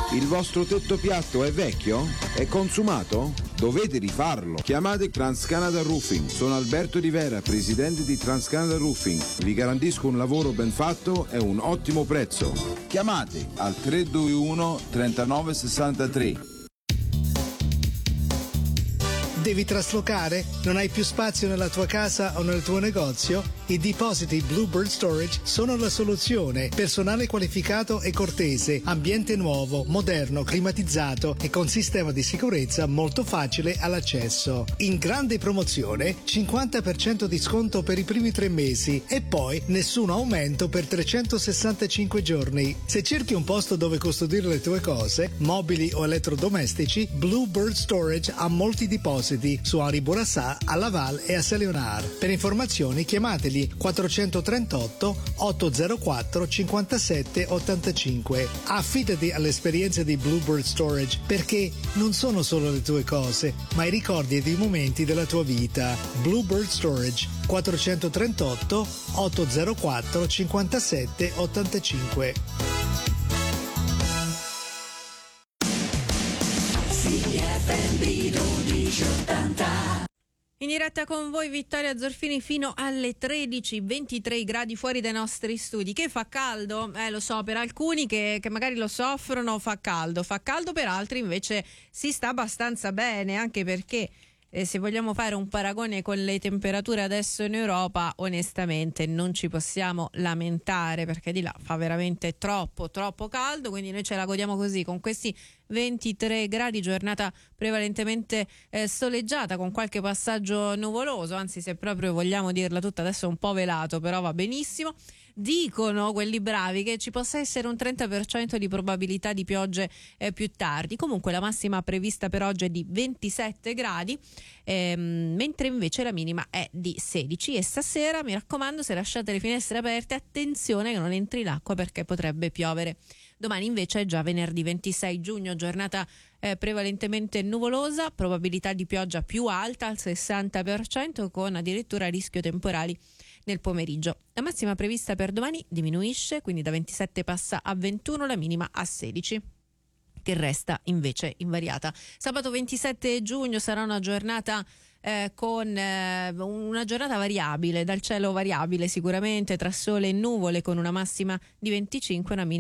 Il vostro tetto piatto è vecchio? È consumato? Dovete rifarlo. Chiamate TransCanada Roofing. Sono Alberto Di Vera, presidente di TransCanada Roofing. Vi garantisco un lavoro ben fatto e un ottimo prezzo. Chiamate al 321 39 63. Devi traslocare? Non hai più spazio nella tua casa o nel tuo negozio? I depositi Bluebird Storage sono la soluzione. Personale qualificato e cortese, ambiente nuovo, moderno, climatizzato e con sistema di sicurezza molto facile all'accesso. In grande promozione, 50% di sconto per i primi 3 mesi e poi nessun aumento per 365 giorni. Se cerchi un posto dove custodire le tue cose, mobili o elettrodomestici, Bluebird Storage ha molti depositi su Henri Bourassa, a Laval e a Saint-Léonard. Per informazioni chiamateli 438 804 57 85. Affidati all'esperienza di Bluebird Storage perché non sono solo le tue cose, ma i ricordi ed i momenti della tua vita. Bluebird Storage 438 804 57 85. In diretta con voi Vittoria Zorfini fino alle 13, 23 gradi fuori dai nostri studi. Che fa caldo? Lo so, per alcuni che magari lo soffrono fa caldo per altri invece si sta abbastanza bene, anche perché se vogliamo fare un paragone con le temperature adesso in Europa, onestamente non ci possiamo lamentare, perché di là fa veramente troppo caldo, quindi noi ce la godiamo così con questi 23 gradi, giornata prevalentemente soleggiata con qualche passaggio nuvoloso, anzi se proprio vogliamo dirla tutta adesso è un po' velato, però va benissimo. Dicono quelli bravi che ci possa essere un 30% di probabilità di piogge più tardi. Comunque la massima prevista per oggi è di 27 gradi, mentre invece la minima è di 16. E stasera, mi raccomando, se lasciate le finestre aperte, attenzione che non entri l'acqua perché potrebbe piovere. Domani invece è già venerdì 26 giugno, giornata prevalentemente nuvolosa, probabilità di pioggia più alta al 60%, con addirittura rischio temporali nel pomeriggio. La massima prevista per domani diminuisce, quindi da 27 passa a 21, la minima a 16, che resta invece invariata. Sabato 27 giugno sarà una giornata con una giornata variabile, dal cielo variabile sicuramente, tra sole e nuvole, con una massima di 25 e una minima